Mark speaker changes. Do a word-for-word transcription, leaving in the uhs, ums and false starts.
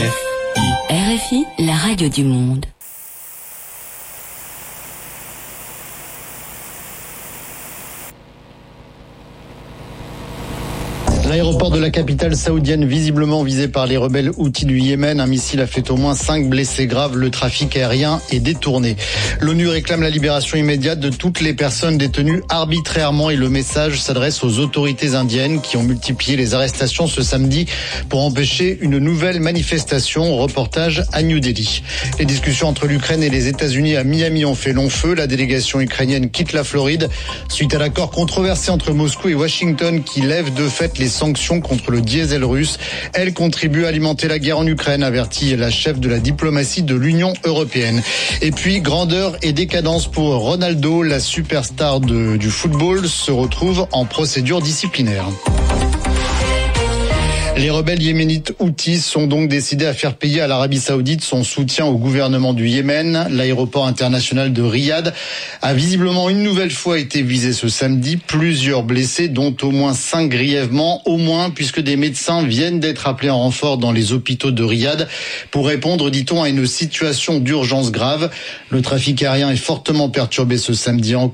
Speaker 1: R F I, la radio du monde.
Speaker 2: L'aéroport de la capitale saoudienne visiblement visé par les rebelles houthis du Yémen. Un missile a fait au moins cinq blessés graves. Le trafic aérien est détourné. L'ONU réclame la libération immédiate de toutes les personnes détenues arbitrairement et le message s'adresse aux autorités indiennes qui ont multiplié les arrestations ce samedi pour empêcher une nouvelle manifestation. Reportage à New Delhi. Les discussions entre l'Ukraine et les États-Unis à Miami ont fait long feu. La délégation ukrainienne quitte la Floride suite à l'accord controversé entre Moscou et Washington qui lève de fait les sanctions contre le diesel russe. Elle contribue à alimenter la guerre en Ukraine, avertit la chef de la diplomatie de l'Union européenne. Et puis, grandeur et décadence pour Ronaldo, la superstar de, du football, se retrouve en procédure disciplinaire. Les rebelles yéménites houthis sont donc décidés à faire payer à l'Arabie Saoudite son soutien au gouvernement du Yémen. L'aéroport international de Riyad a visiblement une nouvelle fois été visé ce samedi. Plusieurs blessés, dont au moins cinq grièvement, au moins puisque des médecins viennent d'être appelés en renfort dans les hôpitaux de Riyad pour répondre, dit-on, à une situation d'urgence grave. Le trafic aérien est fortement perturbé ce samedi encore.